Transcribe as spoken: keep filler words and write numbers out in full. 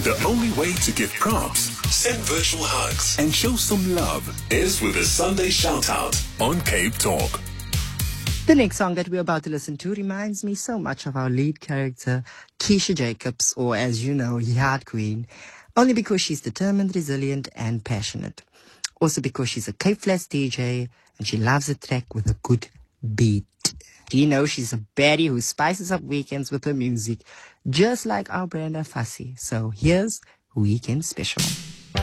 The only way to give props, send virtual hugs, and show some love is with a Sunday shout-out on Cape Talk. The next song that we're about to listen to reminds me so much of our lead character, Keisha Jacobs, or as you know, Yard Queen, only because she's determined, resilient, and passionate. Also because she's a Cape Flats D J, and she loves a track with a good beat. You know she's a baddie who spices up weekends with her music, just like our Brenda Fassie. So here's Weekend Special.